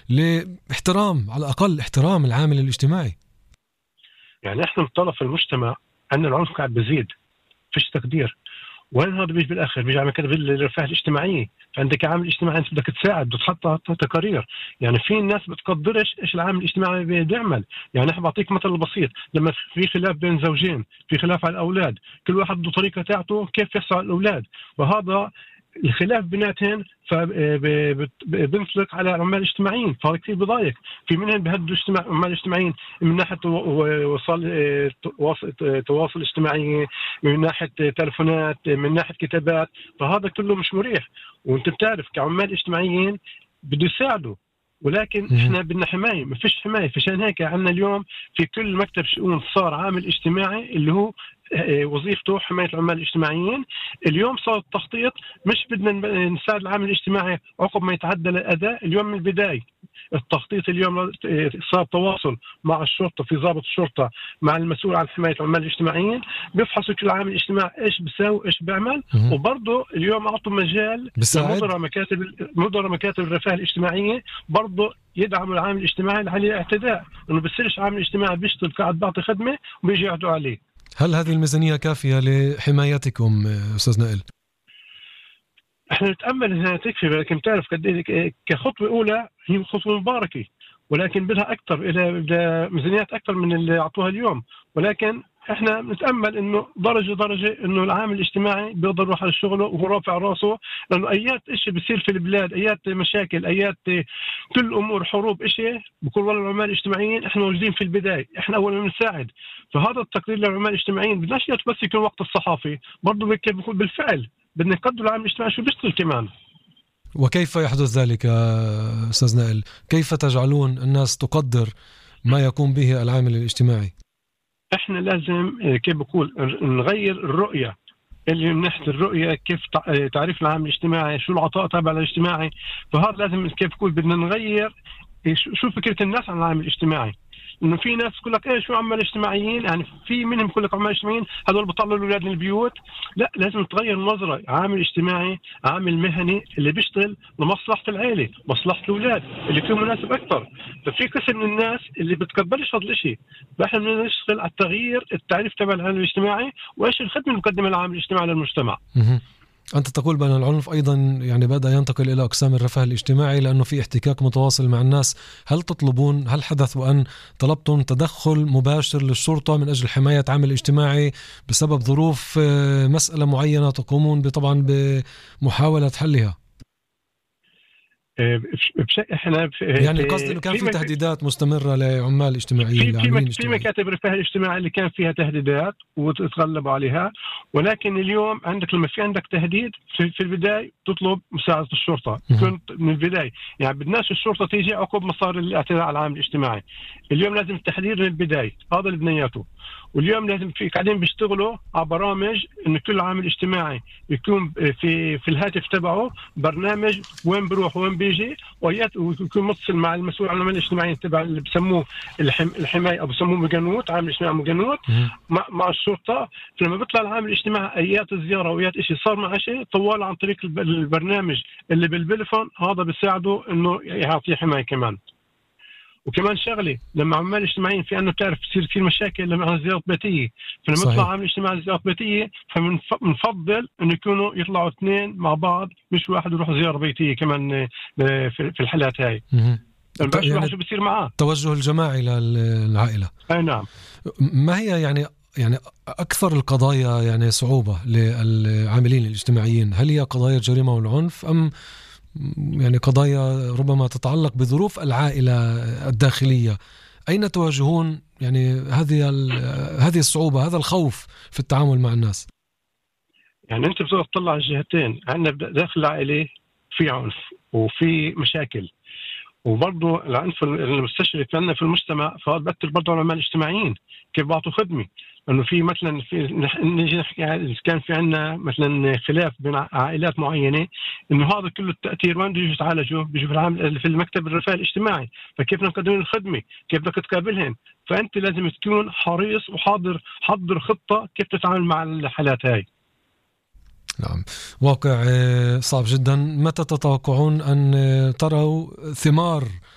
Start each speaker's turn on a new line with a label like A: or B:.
A: لاحترام، على الأقل احترام العامل الاجتماعي.
B: يعني احنا من طرف المجتمع أن العنف قاعد بزيد، فيش تقدير. وين هذا بيجي بالاخر؟ بيجي على كده بالرفاه الاجتماعيه. فعندك عامل اجتماعي انت بدك تساعد، بتحط تقارير. يعني في ناس بتقدرش ايش العامل الاجتماعي بيعمل. يعني احنا بعطيك مثل بسيط، لما في خلاف بين زوجين، في خلاف على الاولاد، كل واحد عنده طريقه تاعته كيف يحصل على الاولاد، وهذا الخلاف بيناتهم فبنطلق على العمال الاجتماعيين. فهذا كثير بضايق. في منهم بيهدوا العمال الاجتماعيين من ناحيه تواصل اجتماعي، من ناحيه تلفونات، من ناحيه كتابات. فهذا كله مش مريح. وانت بتعرف كعمال اجتماعيين بده يساعدوا، ولكن احنا بدنا حمايه، ما فيش حمايه. فعشان هيك عندنا اليوم في كل مكتب شؤون صار عامل اجتماعي اللي هو وظيفته حمايه العمال الاجتماعيين. اليوم صار التخطيط، مش بدنا نساعد العامل الاجتماعي عقب ما يتعدى الاداء. اليوم من البدايه التخطيط، اليوم صار تواصل مع الشرطه، في ضابط الشرطه مع المسؤول عن حمايه العمال الاجتماعيين، بيفحصوا كل عامل اجتماعي ايش بيساوي ايش بيعمل. وبرضه اليوم اعطوا مجال لمدراء مكاتب الرفاه الاجتماعيه برضه يدعموا العامل الاجتماعي اللي عليه اعتداء، انه بيصيرش عامل اجتماعي بيشتغل قاعد بعطي خدمه وبيجي يعدوا عليه.
A: هل هذه الميزانية كافية لحمايتكم أستاذ نائل؟
B: احنا نتأمل انها تكفي، لكن تعرف كخطوة اولى هي خطوة مباركة، ولكن بدها اكثر، بدها ميزانيات اكثر من اللي اعطوها اليوم. ولكن احنا نتأمل انه درجة انه العامل الاجتماعي بيقدر يروح على شغله وهو رافع راسه، لانه ايات اشي بيصير في البلاد، ايات مشاكل، ايات كل امور حروب اشي بكل. والله العمال الاجتماعيين احنا موجودين في البداية، احنا اول ما نساعد. فهذا التقرير للعمال الاجتماعيين بدناش بس يكون وقت الصحافي، برضه كيف بيكون بالفعل بدنا نقدر العامل الاجتماعي شو بيشتغل كمان.
A: وكيف يحدث ذلك أستاذ نائل؟ كيف تجعلون الناس تقدر ما يقوم به العامل الاجتماعي؟
B: احنا لازم كيف بقول نغير الرؤية، اللي من ناحية الرؤية كيف تعريف العامل الاجتماعي، شو العطاء تبع الاجتماعي. فهذا لازم كيف بقول بدنا نغير شو فكرة الناس عن العامل الاجتماعي. انه في ناس تقول لك شو عمال اجتماعيين، يعني في منهم يقول لك عمال اجتماعيين هذول بيطلعوا الاولاد من البيوت. لا، لازم تغير النظره. عامل اجتماعي عامل مهني اللي بيشتغل لمصلحه العائله، مصلحه الاولاد اللي فيه مناسب اكثر. ففي قسم من الناس اللي بتقبلش هذا الشيء. فاحنا بدنا نشتغل على التغيير التعريف تبع العامل الاجتماعي وايش الخدمه اللي بقدمها العامل الاجتماعي للمجتمع.
A: أنت تقول بأن العنف أيضا يعني بدأ ينتقل إلى أقسام الرفاه الاجتماعي لأنه في احتكاك متواصل مع الناس. هل حدث وأن طلبتم تدخل مباشر للشرطة من أجل حماية عامل اجتماعي بسبب ظروف مسألة معينة تقومون طبعا بمحاولة حلها؟
B: احنا
A: يعني القصد انه كان في تهديدات مستمره لعمال اجتماعيين
B: في مكاتب الرفاه الاجتماعي اللي كان فيها تهديدات وتتغلبوا عليها. ولكن اليوم لما في عندك تهديد في البدايه تطلب مساعده الشرطه. كنت من البدايه يعني بدناش الشرطه تيجي عقب ما صار الاعتداء على العامل الاجتماعي. اليوم لازم التحذير من البدايه، هذا اللي بدنا اياه. واليوم لازم في قاعدين بيشتغلوا على برامج انه كل عامل اجتماعي يكون في الهاتف تبعه برنامج وين بروح وين بيجي، ويكون متصل مع المسؤول عن العمل الاجتماعي تبع اللي بسموه الحمايه او بسموه مجنوط، عامل اجتماعي مجنوط مع الشرطه. فلما بيطلع العامل الاجتماعي ايات الزياره وايات شيء صار مع شيء طوال عن طريق البرنامج اللي بالبلفون، هذا بيساعده انه يعطيه حمايه كمان. وكمان شغله لما عمال اجتماعيين في انه تعرف بتصير كثير مشاكل لما زيارة بيتيه. فلما يطلع عامل اجتماعي زيارة بيتيه فبنفضل انه يكونوا يطلعوا اثنين مع بعض، مش واحد يروح زيارة بيتيه كمان في الحالات هاي. يعني شو بيصير معاه
A: التوجه الجماعي للعائلة.
B: اي نعم.
A: ما هي يعني أكثر القضايا يعني صعوبة للعاملين الاجتماعيين؟ هل هي قضايا الجريمة والعنف أم يعني قضايا ربما تتعلق بظروف العائلة الداخلية؟ أين تواجهون يعني هذه الصعوبة، هذا الخوف في التعامل مع الناس؟
B: يعني أنت بتقدر تطلع على الجهتين. عندنا داخل العائلة في عنف وفي مشاكل، وبرضه العنف المستشرف عندنا في المجتمع. فهذا بأثر برضه على العمال الاجتماعيين كيف بعطوا خدمة. لأنه في مثلا نجي نحكي كان في عندنا مثلا خلاف بين عائلات معينة، إنه هذا كله التأثير وين بيجوا يتعالجوا؟ بيجوا في المكتب الرفاه الاجتماعي. فكيف نقدم الخدمة؟ كيف بدك تقابلهم؟ فأنت لازم تكون حريص حضر خطة كيف تتعامل مع الحالات هاي.
A: نعم، واقع صعب جدا. متى تتوقعون أن تروا ثمار